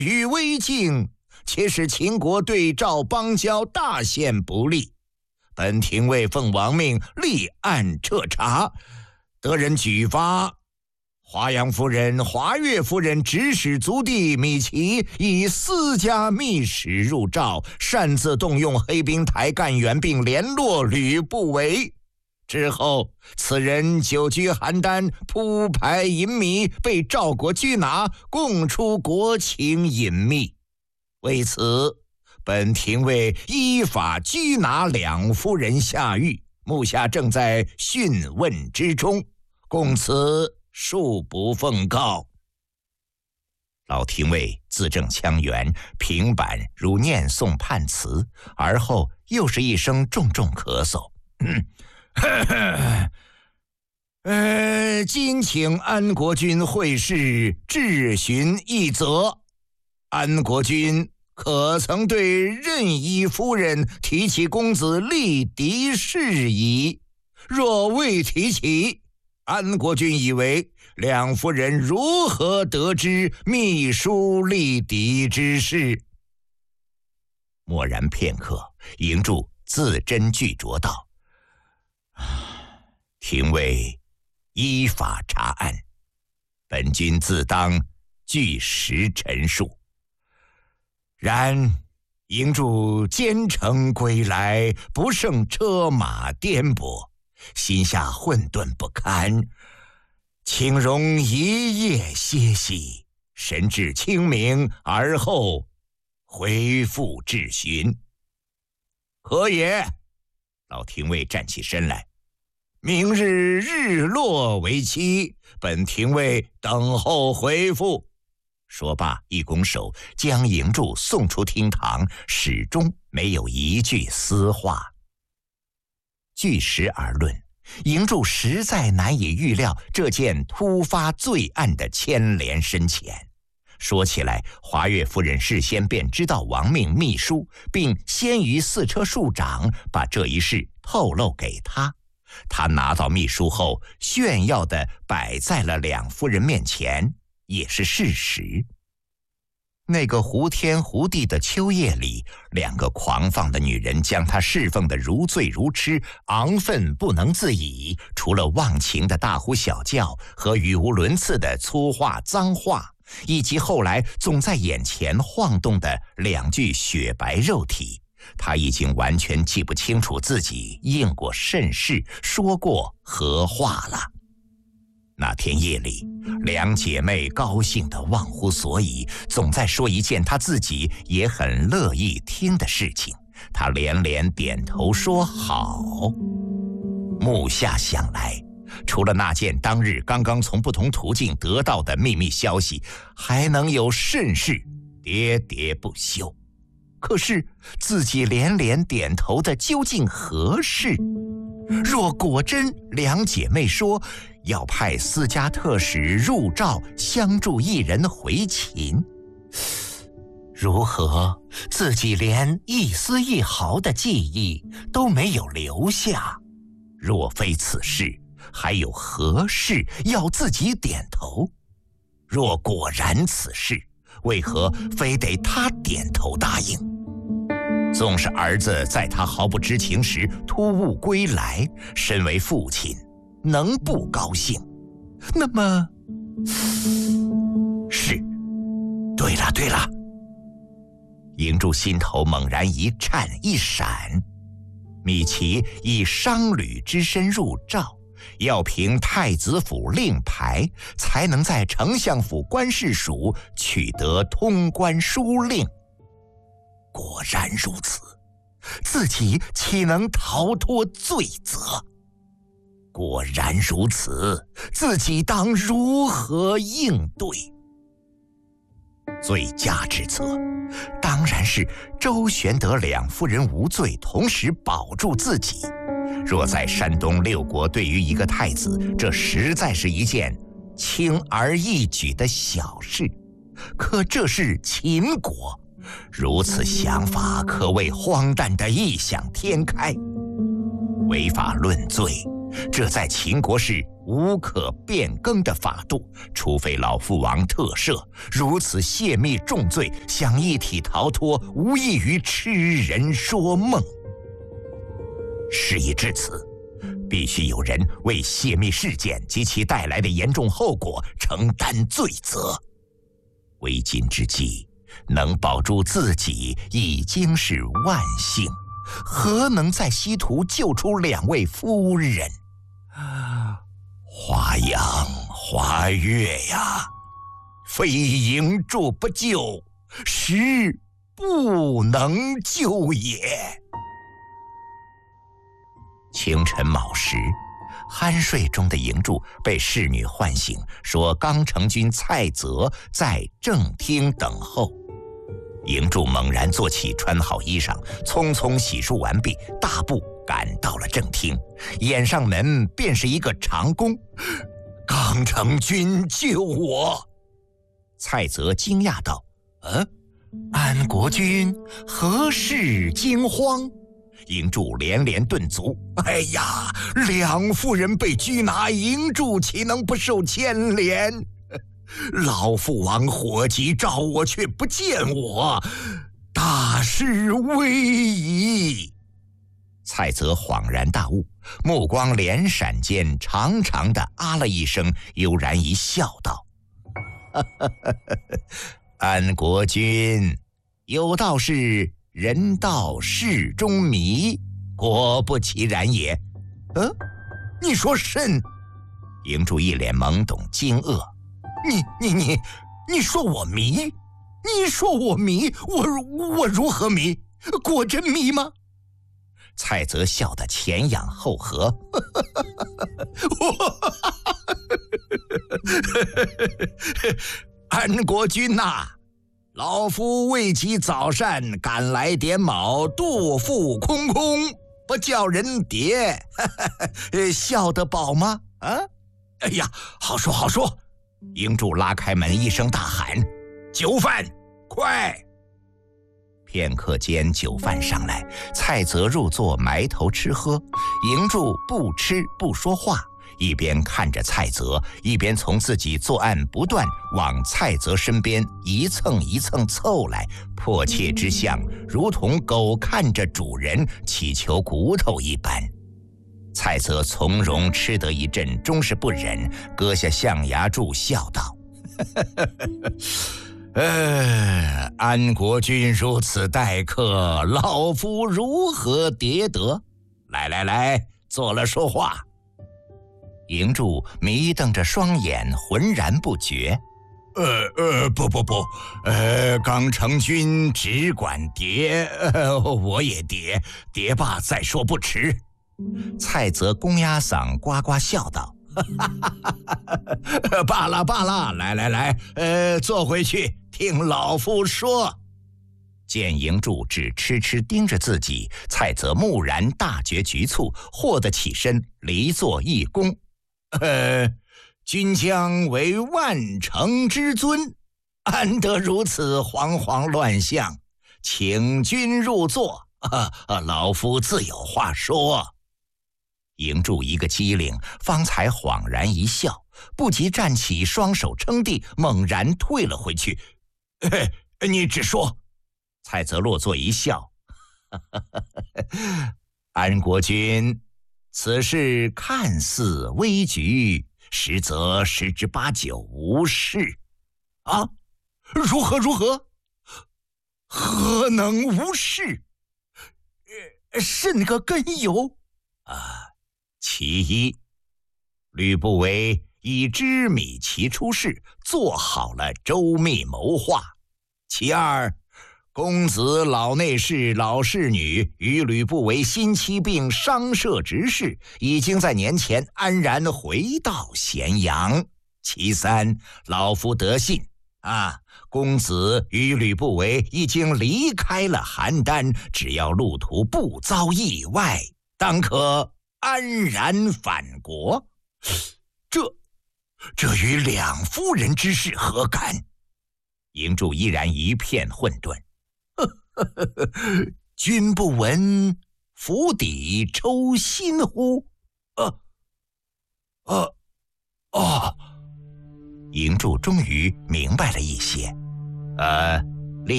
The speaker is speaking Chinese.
与危境，且使秦国对赵邦交大陷不利。本廷尉奉王命立案彻查，得人举发。华阳夫人、华岳夫人指使族弟米奇以私家密使入赵，擅自动用黑兵台干员，并联络吕不韦。之后，此人久居邯郸，铺排淫靡，被赵国拘拿，供出国情隐秘。为此，本廷尉依法拘拿两夫人下狱，目下正在讯问之中，供词恕不奉告。老廷尉字正腔圆，平板如念诵判词，而后又是一声重重咳嗽。今请安国君会试质询一则。安国君可曾对任一夫人提起公子立嫡事宜？若未提起，安国君以为两夫人如何得知秘书立嫡之事？默然片刻，营柱字斟句酌道：廷尉依法查案，本君自当据实陈述。然营柱兼程归来，不胜车马颠簸，心下混沌不堪，请容一夜歇息，神志清明，而后回复质询。可也？老廷尉站起身来。明日日落为期，本廷尉等候回复。说罢，一拱手，将营柱送出厅堂，始终没有一句私话。据实而论，营柱实在难以预料这件突发罪案的牵连深浅。说起来，华岳夫人事先便知道王命秘书，并先于四车庶长把这一事透露给他。他拿到秘书后，炫耀地摆在了两夫人面前，也是事实。那个胡天胡地的秋夜里，两个狂放的女人将他侍奉得如醉如痴，昂愤不能自已。除了忘情的大呼小叫和语无伦次的粗话脏话，以及后来总在眼前晃动的两具雪白肉体，他已经完全记不清楚自己应过甚事，说过何话了。那天夜里，两姐妹高兴得忘乎所以，总在说一件她自己也很乐意听的事情。她连连点头说好。目下想来，除了那件当日刚刚从不同途径得到的秘密消息，还能有甚事喋喋不休。可是自己连连点头的究竟何事？若果真两姐妹说要派私家特使入赵相助一人回秦，如何自己连一丝一毫的记忆都没有留下？若非此事，还有何事要自己点头？若果然此事，为何非得他点头答应？纵是儿子在他毫不知情时突兀归来，身为父亲能不高兴？那么是，对了，营柱心头猛然一颤一闪。米奇以商旅之身入赵，要凭太子府令牌，才能在丞相府官事署取得通关书令。果然如此，自己岂能逃脱罪责？果然如此，自己当如何应对？最佳之策，当然是周玄德两夫人无罪，同时保住自己。若在山东六国，对于一个太子，这实在是一件轻而易举的小事。可这是秦国，如此想法可谓荒诞的异想天开。违法论罪，这在秦国是无可变更的法度，除非老父王特赦。如此泄密重罪，想一体逃脱，无异于痴人说梦。事已至此，必须有人为泄密事件及其带来的严重后果承担罪责。为今之计，能保住自己已经是万幸，何能在西途救出2位夫人？华阳华月呀，非营助不救，实不能救也。清晨卯时，酣睡中的营柱被侍女唤醒，说刚成军蔡泽在正厅等候。营柱猛然坐起，穿好衣裳，匆匆洗漱完毕，大步赶到了正厅，掩上门便是一个长弓。刚成军救我！蔡泽惊讶道：安国君何事惊慌？营柱连连顿足：哎呀，2夫人被拘拿，营柱岂能不受牵连？老父王火急召我，却不见我，大事危矣。蔡泽恍然大悟，目光连闪间长长的啊了一声，悠然一笑道：安国君，有道是人道事中迷，果不其然也。你说甚？营柱一脸懵懂惊愕。你说我迷？你说我迷？我如何迷？果真迷吗？蔡泽笑得前仰后合。安国君呐，老夫为其早膳，赶来点卯，肚腹空空，不叫人迭，笑得饱吗？哎呀，好说好说！营柱拉开门，一声大喊：酒饭，快！片刻间，酒饭上来，蔡泽入座，埋头吃喝。营柱不吃不说话，一边看着蔡泽，一边从自己作案不断往蔡泽身边一蹭一蹭凑来，迫切之相，如同狗看着主人乞求骨头一般。蔡泽从容吃得一阵，终是不忍，割下象牙柱，笑道：安国君如此待客，老夫如何迭得？来，坐了说话。营柱迷瞪着双眼，浑然不觉。不，刚成军只管迭，我也迭罢再说不迟。蔡泽公鸭嗓呱呱笑道：罢了，来，坐回去听老夫说。见营柱只痴痴盯着自己，蔡泽蓦然大觉局促，霍得起身离座一躬：君将为万乘之尊，安得如此慌慌乱象？请君入座，老夫自有话说。营柱一个机灵，方才恍然一笑，不及站起，双手撑地，猛然退了回去。你只说。蔡泽落座一笑：安国君，此事看似危局，实则十之八九无事。如何？何能无事？甚个根由？其一，吕不韦已知米奇出事，做好了周密谋划。其二，公子老内侍、老侍女与吕不韦新妻并商涉执事，已经在年前安然回到咸阳。其三，老夫得信公子与吕不韦已经离开了邯郸，只要路途不遭意外，当可安然返国。这与2夫人之事何干？营柱依然一片混沌。君不闻釜底抽薪乎？ 哦，银柱终于明白了一些。